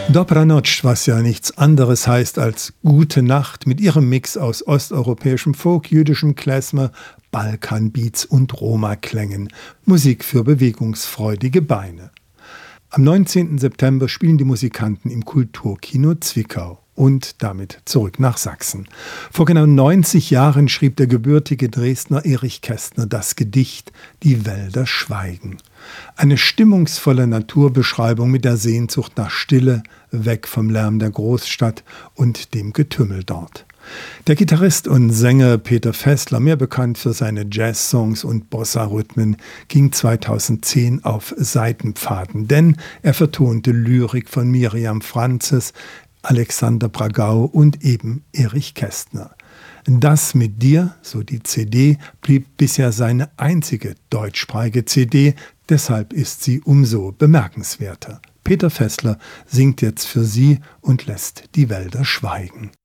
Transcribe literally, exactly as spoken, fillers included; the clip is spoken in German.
Dobranoc, was ja nichts anderes heißt als Gute Nacht, mit ihrem Mix aus osteuropäischem Folk, jüdischem Klezmer, Balkanbeats und Roma-Klängen. Musik für bewegungsfreudige Beine. Am neunzehnten September spielen die Musikanten im Kulturkino Zwickau. Und damit zurück nach Sachsen. Vor genau neunzig Jahren schrieb der gebürtige Dresdner Erich Kästner das Gedicht »Die Wälder schweigen«. Eine stimmungsvolle Naturbeschreibung mit der Sehnsucht nach Stille, weg vom Lärm der Großstadt und dem Getümmel dort. Der Gitarrist und Sänger Peter Fessler, mehr bekannt für seine Jazz-Songs und Bossa-Rhythmen, ging zweitausendzehn auf Seitenpfaden, denn er vertonte Lyrik von Miriam Franzes, Alexander Bragau und eben Erich Kästner. Das mit dir, so die C D, blieb bisher seine einzige deutschsprachige C D, deshalb ist sie umso bemerkenswerter. Peter Fessler singt jetzt für Sie und lässt die Wälder schweigen.